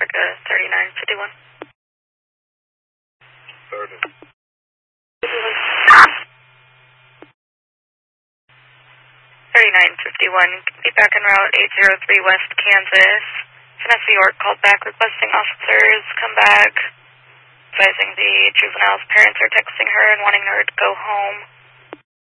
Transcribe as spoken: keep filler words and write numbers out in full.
America thirty-nine fifty-one. thirty. thirty-nine fifty-one, be back en route eight zero three West Kansas. Vanessa York called back requesting officers come back, advising the juvenile's parents are texting her and wanting her to go home.